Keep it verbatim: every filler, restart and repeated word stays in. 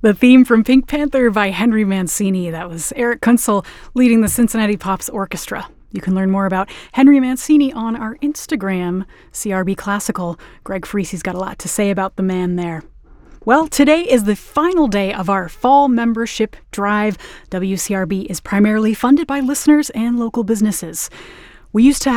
The theme from Pink Panther by Henry Mancini. That was Eric Kunzel leading the Cincinnati Pops Orchestra. You can learn more about Henry Mancini on our Instagram, C R B Classical. Greg Freesy's got a lot to say about the man there. Well, today is the final day of our fall membership drive. W C R B is primarily funded by listeners and local businesses. We used to